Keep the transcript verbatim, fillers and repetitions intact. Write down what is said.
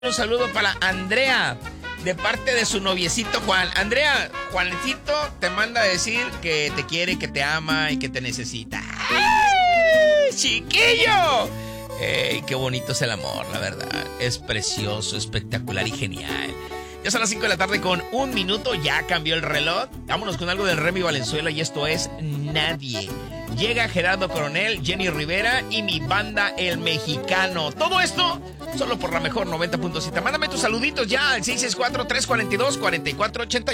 Un saludo para Andrea, de parte de su noviecito Juan. Andrea, Juancito te manda a decir que te quiere, que te ama y que te necesita. ¡Ay, chiquillo! ¡Ey, qué bonito es el amor, la verdad! Es precioso, espectacular y genial. Ya son las cinco de la tarde con un minuto, ya cambió el reloj. Vámonos con algo de Remy Valenzuela y esto es Nadie. Llega Gerardo Coronel, Jenny Rivera y mi banda El Mexicano. Todo esto solo por la mejor noventa punto siete. Mándame tus saluditos ya al seis seis cuatro, tres cuatro dos, cuatro cuatro ocho ocho.